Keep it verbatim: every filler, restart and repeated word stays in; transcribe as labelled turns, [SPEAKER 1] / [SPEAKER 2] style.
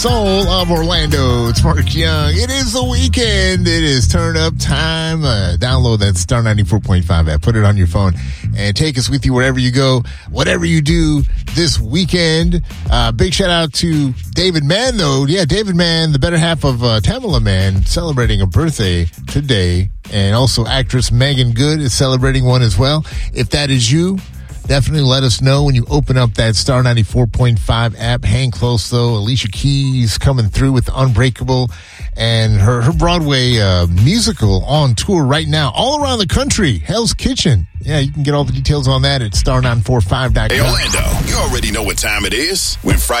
[SPEAKER 1] Soul of Orlando. It's Mark Young. It is the weekend. It is turn up time. Uh, download that Star ninety-four point five app. Put it on your phone and take us with you wherever you go, whatever you do this weekend. Uh, big shout out to David Mann, though. Yeah, David Mann, the better half of uh, Tamala Mann, celebrating a birthday today. And also actress Megan Good is celebrating one as well. If that is you, definitely let us know when you open up that Star ninety-four point five app. Hang close, though. Alicia Keys coming through with Unbreakable and her, her Broadway uh, musical on tour right now all around the country. Hell's Kitchen. Yeah, you can get all the details on that at star nine four five dot com.
[SPEAKER 2] Hey, Orlando, you already know what time it is. When Friday